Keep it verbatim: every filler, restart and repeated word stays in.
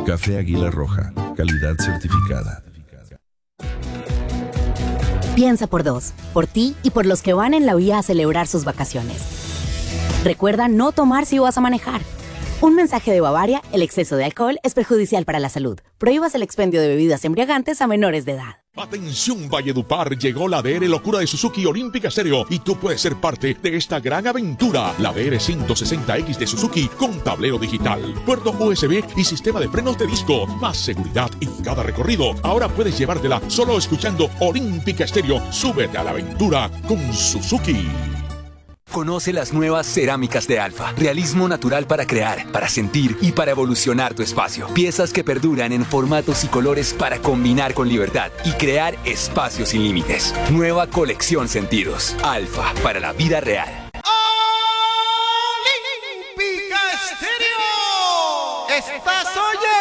Café Águila Roja, calidad certificada. Piensa por dos, por ti y por los que van en la vía a celebrar sus vacaciones. Recuerda no tomar si vas a manejar. Un mensaje de Bavaria: el exceso de alcohol es perjudicial para la salud. Prohíbas el expendio de bebidas embriagantes a menores de edad. Atención Valledupar, llegó la D R Locura de Suzuki Olímpica Stereo y tú puedes ser parte de esta gran aventura. La D R ciento sesenta X de Suzuki con tablero digital, puerto U S B y sistema de frenos de disco. Más seguridad en cada recorrido. Ahora puedes llevártela solo escuchando Olímpica Stereo. Súbete a la aventura con Suzuki. Conoce las nuevas cerámicas de Alfa. Realismo natural para crear, para sentir y para evolucionar tu espacio. Piezas que perduran en formatos y colores para combinar con libertad y crear espacios sin límites. Nueva colección Sentidos. Alfa, para la vida real. Olímpica Estéreo. Estás oyendo